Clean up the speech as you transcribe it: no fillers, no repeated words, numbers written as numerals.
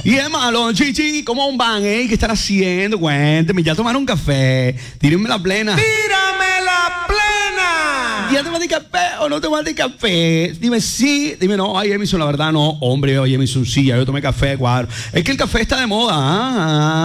Y es malo, chichi, ¿cómo van? ¿Qué están haciendo? Cuénteme, ¿ya tomaron café? Tírenme la plena. ¡Tírame la plena! ¿Ya tomaste café o no tomaste café? Dime sí, dime no. Ay, Emerson, la verdad no. Hombre, oye, Emerson, sí, ya yo tomé café, cuadro. Es que el café está de moda.